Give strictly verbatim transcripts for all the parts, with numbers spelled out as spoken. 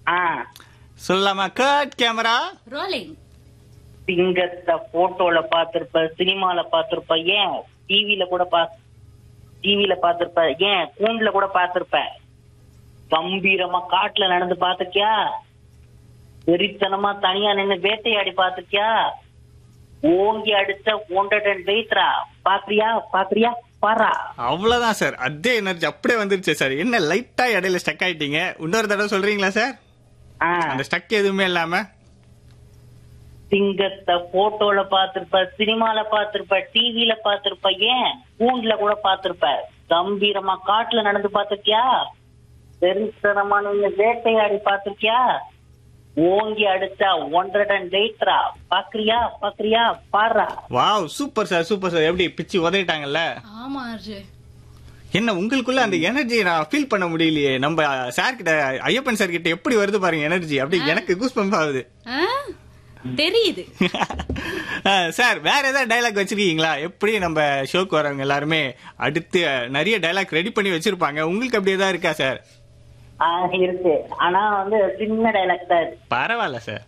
ஆ சொல்லலாமா? Cut camera rolling. சிங்கத்தை போட்டோல பாத்திருப்ப, சினிமால பாத்திருப்ப, ஏன் டிவில கூட பா டிவில பாத்திருப்ப, ஏன் கூண்டுல கூட பாத்திருப்ப. கம்பீரமா காட்டுல நடந்து பாத்திருக்கியா? வெறித்தனமா தனியா நின்னு வேட்டையாடி பாத்திருக்கியா? ஓங்கி அடிச்ச ஒன்றரை வெயிட்ரா பாக்குறியா? பாக்குறியா? பாரா. அவ்வளவுதான் சார். அதே எனர்ஜி அப்படியே வந்துருச்சு சார். என்ன லைட்டா இடையில ஸ்டக் ஆயிட்டீங்க, இன்னொரு தடவை சொல்றீங்களா சார்? ஆ அந்த ஸ்டக் எதுவுமே இல்லாம. சிங்கத்தை போட்டோல பாத்திருப்ப, சினிமால பாத்திருப்ப, டிவில பாத்திருப்ப, ஏன் கூண்டுல கூட பாத்திருப்ப. கம்பீரமா காட்டுல நடந்து பாத்திருக்கியா? வெறித்தனமா நீங்க வேட்டையாடி பாத்திருக்கியா? ஓங்கி அடிச்சா ஒன்றரை டன் வெயிட்ரா பாக்குறியா? பாக்குறியா? பாரா. Wow, super sir, super sir. எப்படி பிச்சு உதறிட்டாங்கல்ல. ஆமா ஆர்ஜே. என்ன உங்களுக்குள்ள அந்த எனர்ஜி நான் ஃபீல் பண்ண முடியலையே. நம்ம சார் கிட்ட, ஐயப்பன் சார் கிட்ட எப்படி வருது பாருங்க எனர்ஜி. அப்படி எனக்கு கூஸ் பம்ப் ஆகுது. தெரியுது. சார், வேற ஏதாவது டைலாக் வச்சிருக்கீங்களா? எப்படி நம்ம ஷோக்கு வரவங்க எல்லாருமே அடுத்து நிறைய டைலாக் ரெடி பண்ணி வச்சிருப்பாங்க. உங்களுக்கு அப்படி ஏதாவது இருக்கா சார்? ஆஹ் இருக்கு. ஆனா வந்து சின்ன டைலாக் தான். பரவாயில்ல சார்.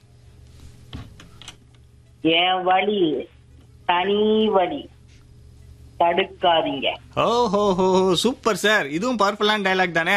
என் வழி தனி வழி, தடுக்காதீங்க. ஓஹோ ஹோ, சூப்பர் சார். இதுவும் பவர்ஃபுல்லான டைலாக் தானே.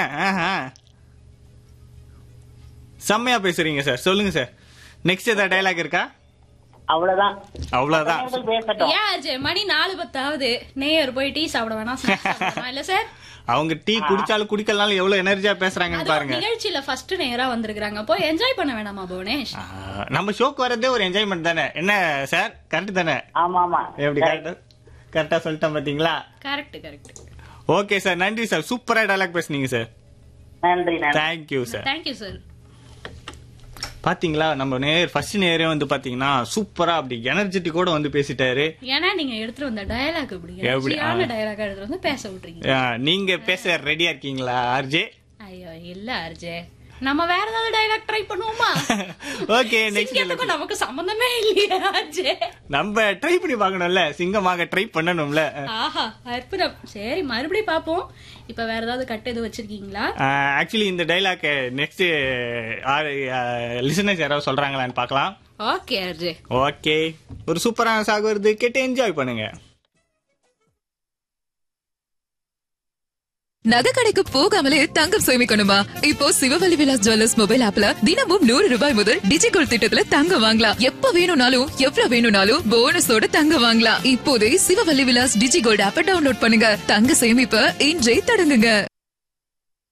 செம்மையா பேசுறீங்க சார். சொல்லுங்க சார், நெக்ஸ்ட் ஏதாவது டைலாக் இருக்கா? அவ்வளவுதான். அவ்வளவுதான். ஏன் ஆர்ஜே, மணி நாலு பத்தாவது. நேயர் போய் டீ சாப்பிட வேணாம் இல்ல சார்? அவங்க டீ குடிச்சாலும் குடிக்கலனாலும் எவ்வளவு எனர்ஜியா பேசுறாங்கன்னு பாருங்க. நிகழ்ச்சியில ஃபர்ஸ்ட் நேரா வந்திருக்காங்க, போய் என்ஜாய் பண்ண வேணாமா புவனேஷ்? நம்ம ஷோக்கு வரதே ஒரு என்ஜாய்மெண்ட் தானே. என்ன சார், கரெக்ட் தானே? ஆமா ஆமா. எப்படி கரெக்டா கரெக்டா சொல்லிட்டேன் பாத்தீங்களா? Correct correct. ஓகே சார், நன்றி சார். சூப்பரா டைலாக் பேசுனீங்க சார். நன்றி. Thank you sir. Thank you sir. பாத்தீங்களா, நம்ம நேர் ஃபர்ஸ்ட் நேரே வந்து பாத்தீங்கன்னா சூப்பரா அப்படி எனர்ஜெட்டிக்கோட வந்து பேசிட்டாரு. ஏன்னா நீங்க எடுத்துட்டு வந்த டயலாக் இப்படி எனர்ஜியான டயலாக் எடுத்துட்டு வந்து பேச விட்டுறீங்க. நீங்க பேச ரெடியா இருக்கீங்களா ஆர்ஜே? ஐயோ இல்ல ஆர்ஜே, நம்ம வேற ஏதாவது டயலாக் ட்ரை பண்ணுவோமா? Okay, next. நமக்கு சம்பந்தமே இல்லையா ஆர்ஜே? நம்ம ட்ரை பண்ணி பார்க்கணும்ல, சிங்கமாக ட்ரை பண்ணணும்ல. ஆஹா, அற்புதம். சரி, மறுபடியும் பாப்போம். இப்ப வேற ஏதாவது கட் எதுவும் வச்சிருக்கீங்களா? ஆக்சுவலி இந்த டைலாக் நெக்ஸ்ட் லிசனர்ஸ் யாராவது சொல்றாங்களான்னு பார்க்கலாம். Okay RJ. ஓகே, ஒரு சூப்பரான சாங் வருது, கேட்டு என்ஜாய் பண்ணுங்க. நகை கடைக்கு போகாமலே தங்கம் சேமிக்கணுமா? இப்போ சிவவழி விலாஸ் ஜுவல்லர்ஸ் மொபைல் ஆப்ல தினமும் நூறு ரூபாய் முதல் டிஜிகோல்ட் திட்டத்துல தங்கம் வாங்கலாம். எப்ப வேணும்னாலும் எவ்வளவு வேணும்னாலும் போனஸோட தங்கம் வாங்கலாம். இப்போதே சிவவழி விலாஸ் டிஜிகோல்ட் ஆப்பை டவுன்லோட் பண்ணுங்க. தங்க சேமிப்ப இன்றே தொடங்குங்க.